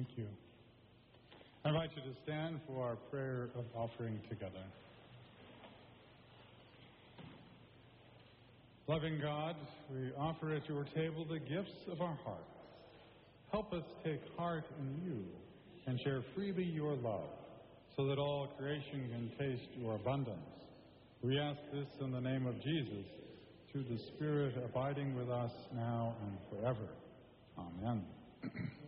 Thank you. I invite you to stand for our prayer of offering together. Loving God, we offer at your table the gifts of our hearts. Help us take heart in you and share freely your love, so that all creation can taste your abundance. We ask this in the name of Jesus, through the Spirit abiding with us now and forever. Amen.